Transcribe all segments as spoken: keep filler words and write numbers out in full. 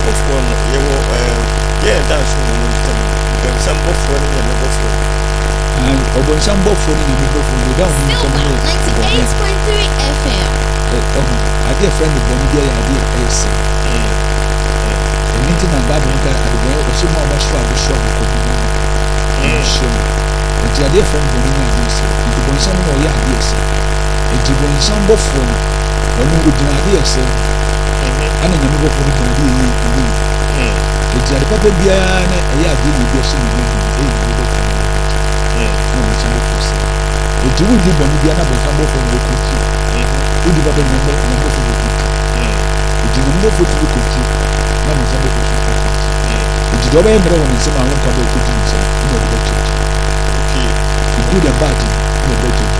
abofo no ye wo eh ye dance no no ntam dem sam bofo no ye bofo and obonsam bofo no ye bofo no da mu ntam no ninety-eight point three F M eh oh ade friend boni dia ya ade ese enti na baba nka ade o so mo ba so abo so abo ko bi na so enti ade friend boni na ade ese enti obonsam no ye ade ese enti obonsam bofo no ono odina ade ese ana nyame bofo no odina ade yi yi enti ade papa bia na ye ade yi bi so ni ni e yi bofo no mo so bofo se enti wo di boni bia na obonsam bofo no ko ti Udi baba ni mbo na mbo fuko. Udi mbo fuko fuko ti. Na mo sabe ko fuko. Udi do ba emre won se ma won kwa ba ko ti nse. Ni do ti. Okay. Good and bad. Ni do ti.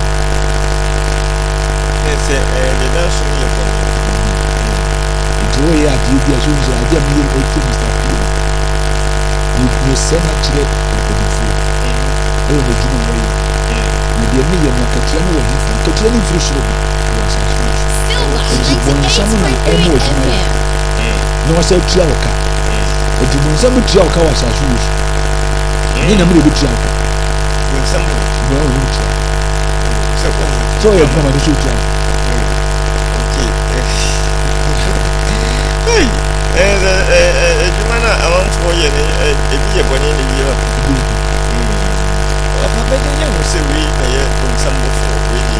Yes eh the dance no ye ko. Udi o ya di di aso so ade am ye ko ti Mister P. Ni ni se na chire ko di fu. O do di mo ye. Ni de mi ye na ka ti na wo ni fu. Ka ti ni fu so. No was a Tiaoka. But you know some Tiaoka was as usual. In a middle of Tiaoka. With some so you're going to shoot you. Hey, and uh, Jumana, I want for you a year one in a year. Papa, you say we are some before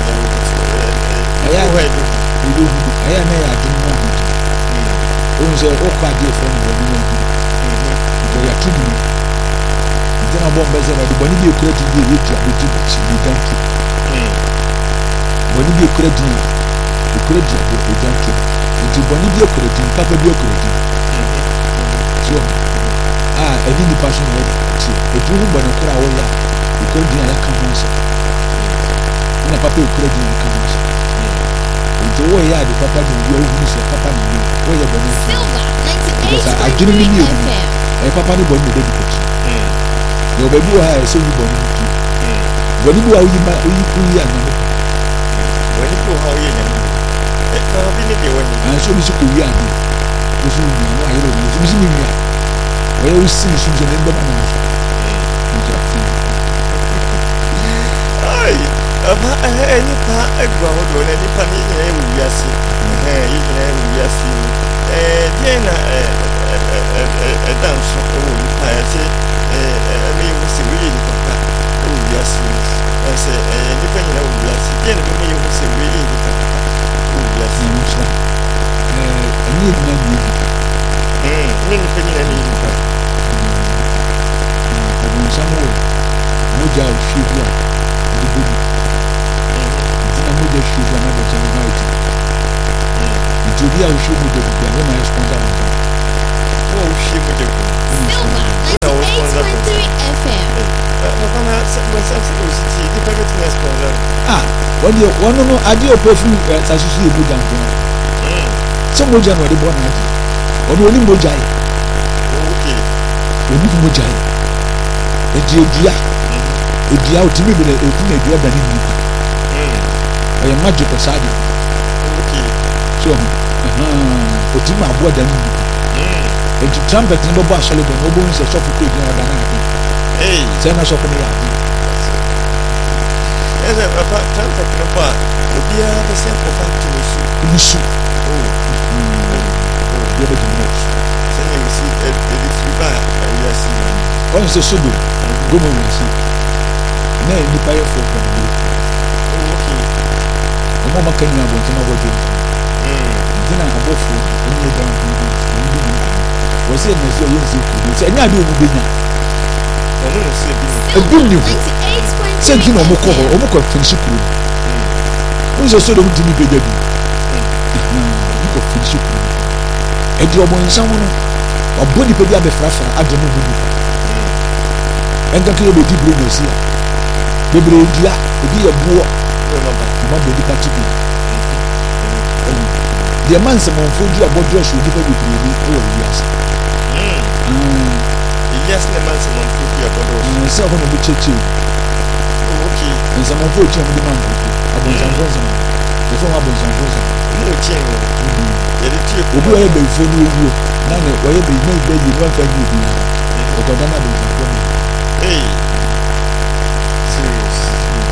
we know. I do. I am a moment. Oh, so all quite different when you know. They are kidding me. Then I won't better the money you create to be rich and the rich you don't keep. When you create the credit you don't keep. It's a money you create, Papa you create. So, ah, I didn't passion with it. If you want to cry, you could be a cancer. In a Papa creating a cancer. The way I the papa do you use your papa no way you born because I didn't mean you a papa no born the baby your baby will have so you born when you are you ma you you are when you go how you know and so you could be and you should be no I don't know you me where you see you should remember ai Aba eh ni pa egwa hodo na ni pa ni na ewu wiase eh yi na ewu wiase eh die na eh eh eh dan so ewu ni pa ya se eh eh mi mu se wi ni papa ewu wiase eh se eh ni pa ni na ewu wiase die na mi mu se wi ni papa ewu wiase ni so eh ni na ni eh ni ni pa ni na ni papa eh ni samu mo ja o fi bia di bi the shoes and other generality. To be our shoe with the when I respond on oh, she would do ninety-eight point three F M. Ah, when you want to know, I do perfume as I see a good down. Some Mojan or the Bonati, or only Mojai. Okay, only Mojai. A Gia, a Gia to me with a thing than you. I am magical side. Okay. So, put him aboard them. And to trumpet in the boss, I live in no bones, a shop of good than hey, send us off in the yard. As a trumpet in the bar, would be the same for back to the shoe. In the shoe. Oh, the other most. Send you see a little bar, and we are seeing. What is the sugar? Go on and see. Nay, the fire for them. Mama can you want to know what you then I have both and you don't was it as you said, I do be now. A good new send him a moko or moko finish it. Who's a sort of Jimmy Baby? You could finish it. And you're born someone or body baby of a fraffa at the movie. And the kid will be bringers here. Baby, be a boy. Not the category. The man some food you about dress will differ with you. Oh, yes. Yes, the man some food you about dress. So, I'm going to check you. Okay. And some food you have the man. I was on the phone. The phone was on the phone. mo chin wo ye de tie obi wa ye be fo ni owu na ne wa ye be na be yi no fa yi bi o ko da na be fo ni hey serious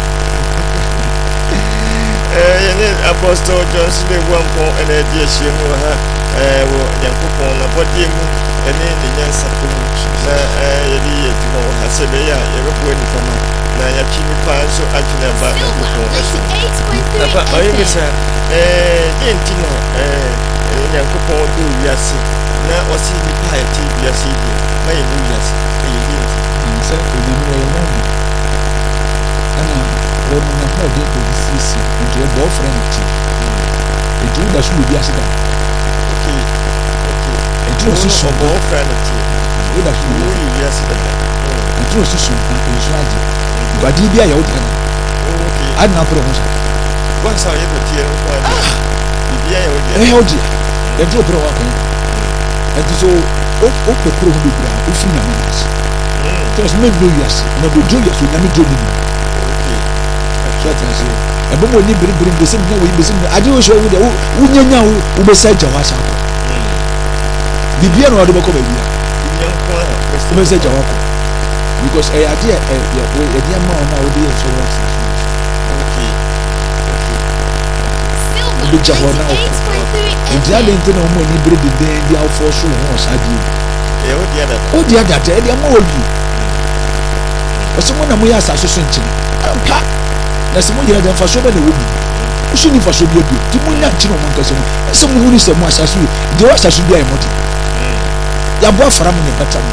eh ye ne apostle John Smith wampo ene die hye mu ha eh wo Yankopon na body mu ene ne nyansa ko mu na eh ye di ye dimo ha se be ya ye be bo ni fama na ya chini pa so ajuna ba Yankopon eso na ba ayi me sa eh ye ntino eh Yankopon do wiase na osi ni pa e ti wiase di ma ye wiase e ye di ni se e ni mo ye no ana won na mo de to sisi nti e bo friend ti e ti da su wiase da okay okay e ti o si so bo friend ti e da su wiase da e ti o si so na e so adi badi bia ya o di na okay ana pro mo sa wa sa ye do ti e ko ani bia ya o di e o di e ti o pro wa ko e ti so o o pe pro mo bia o fi na mo so so me do wiase na do jo wiase na me do ni so ta se e bo mo ni biri biri be se mi wo be se mi ade o so wo de wo nyanya wo wo be sa jawa sa ko bibia no ade beko ba bia nyanko a be se jawa ko because e ade e wo e dia ma ona wo de so wa sa okay be jawa na o e dia de nte na mo ni biri de de dia o fo so ho sa di e o dia da o dia da te e dia ma o bi o se mo na mo ya sa so so nchi ampa na se mo yira de fa so be na wo bi o so ni fa so bi o bi ti mo nya nchi no mo nka se mo e se mo hu ni se mo asa so de wa asa so bi ai mo di ya bo afara mo ne bata mo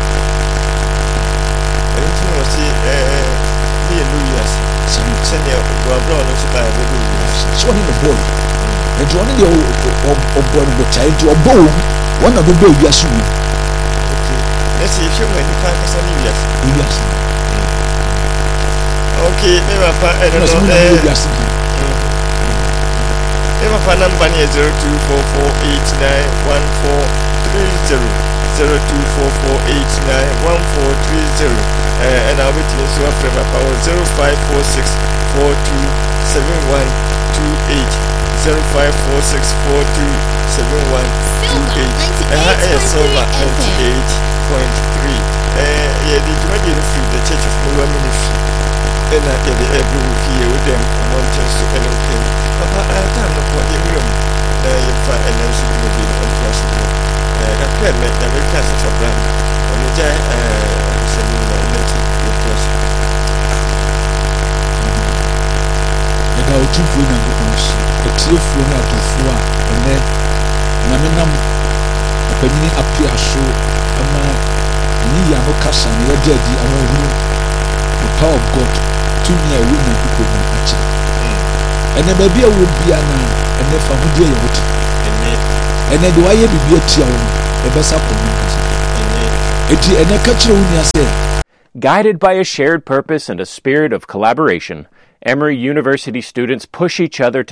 e nti no si eh ni Louis se mo se ne o abro no so ba be do so ni the ball e do ni de o o bo ni bo chai do bo won na do be wi asu ni okay let's see if you want to find some yes wi asu okay me ba fa e no eh wi asu e ba fa number ni zero two four four eight nine one four three zero zero two four four eight nine one four three zero eh and I'll be to so after my power zero five four six four two seven one two eight zero five four six four two seven one two eight eh eh silver ninety-eight point three eh yeah the Jumaji the Church of Mula Ministry and I get the every fear with them one chance to anything papa I time no for the room na you find and then should be on trust eh that plan me na we can such a brand and we jai eh say me na let you trust e ga o tu fu na ko nsi e ti fu na to fu a ene na me nam opanyini apia so ama ni ya no kasa na ye di awon hu the power of God to me a woman who could not achieve. And then baby I will be an and if I would do it. And then do I ever be a tear the best up on Guided by a shared purpose and a spirit of collaboration, Emory University students push each other to